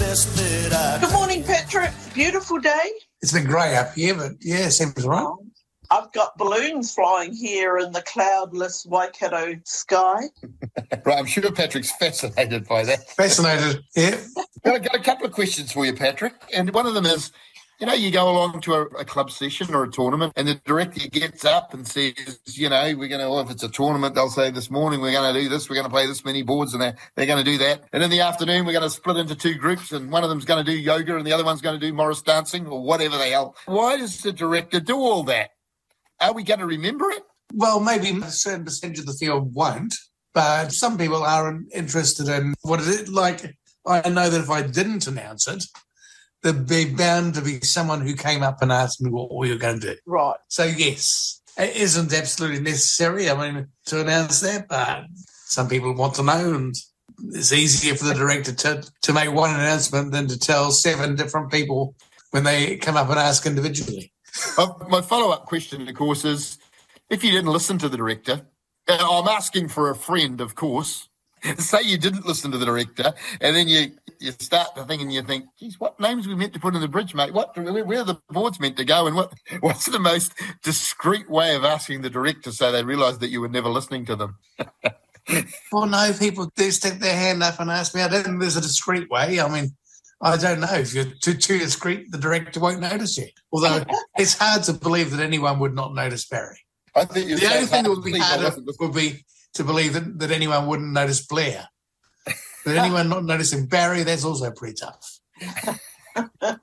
Good morning, Patrick. Beautiful day. It's been grey up here, but yeah, seems right. I've got balloons flying here in the cloudless Waikato sky. Right, I'm sure Patrick's fascinated by that. Fascinated, yeah. I've got a couple of questions for you, Patrick. And one of them is, you go along to a club session or a tournament and the director gets up and says, we're going to, if it's a tournament, they'll say this morning we're going to do this, we're going to play this many boards, and they're going to do that. And in the afternoon, we're going to split into two groups, and one of them's going to do yoga and the other one's going to do Morris dancing or whatever the hell. Why does the director do all that? Are we going to remember it? Well, maybe a certain percentage of the field won't, but some people are interested in what is it like. I know that if I didn't announce it, there'd be bound to be someone who came up and asked me what we were going to do. Right. So, yes, it isn't absolutely necessary, to announce that, but some people want to know, and it's easier for the director to make one announcement than to tell 7 different people when they come up and ask individually. My follow-up question, of course, is if you didn't listen to the director, I'm asking for a friend, of course. Say you didn't listen to the director, and then you start to think and you think, geez, what names are we meant to put in the bridge, mate? Where are the boards meant to go? And what's the most discreet way of asking the director so they realise that you were never listening to them? Well, no, people do stick their hand up and ask me. I don't think there's a discreet way. I don't know. If you're too discreet, the director won't notice you. Although it's hard to believe that anyone would not notice Barry. I think the only thing that would be harder would be to believe that anyone wouldn't notice Blair. But anyone not noticing Barry, that's also pretty tough. I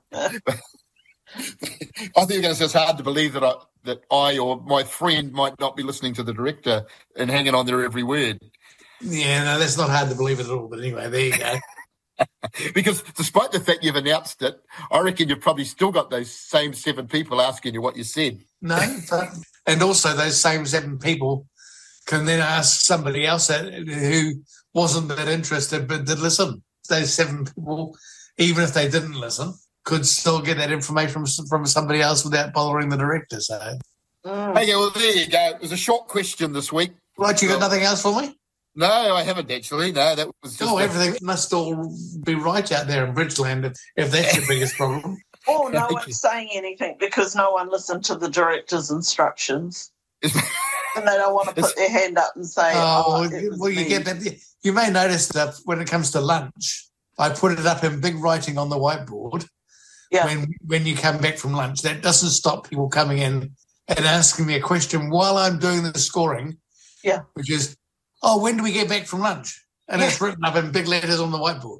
think you're going to say it's hard to believe that I or my friend might not be listening to the director and hanging on their every word. Yeah, no, that's not hard to believe at all. But anyway, there you go. Because despite the fact you've announced it, I reckon you've probably still got those same 7 people asking you what you said. No, and also those same 7 people can then ask somebody else who wasn't that interested but did listen. Those 7 people, even if they didn't listen, could still get that information from somebody else without bothering the director. So, Okay, well, there you go. It was a short question this week. Right, you got nothing else for me? No, I haven't actually. No, that was just... everything must all be right out there in Bridgeland if that's your biggest problem. Oh, no one's saying anything because no one listened to the director's instructions. And they don't want to put their hand up and say, you get that. You may notice that when it comes to lunch, I put it up in big writing on the whiteboard. Yeah. When you come back from lunch, that doesn't stop people coming in and asking me a question while I'm doing the scoring. Yeah. Which is, when do we get back from lunch? And it's written up in big letters on the whiteboard.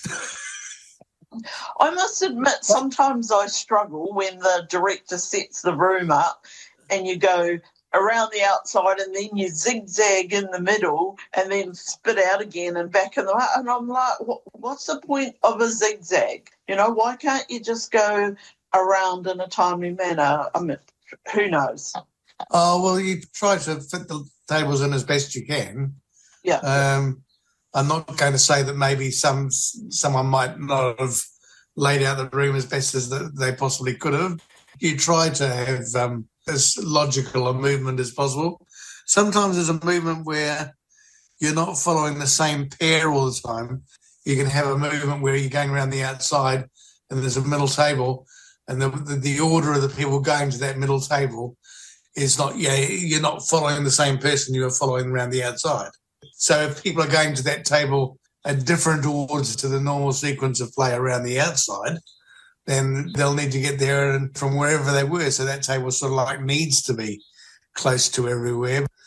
I must admit, sometimes I struggle when the director sets the room up and you go around the outside and then you zigzag in the middle and then spit out again and back in the way. And I'm like, what's the point of a zigzag? Why can't you just go around in a timely manner? Who knows? Oh, well, you try to fit the tables in as best you can. Yeah. I'm not going to say that maybe someone might not have laid out the room as best as they possibly could have. You try to have as logical a movement as possible. Sometimes there's a movement where you're not following the same pair all the time. You can have a movement where you're going around the outside and there's a middle table, and the order of the people going to that middle table is not, you're not following the same person you are following around the outside. So if people are going to that table at different orders to the normal sequence of play around the outside, then they'll need to get there and from wherever they were. So that table sort of like needs to be close to everywhere.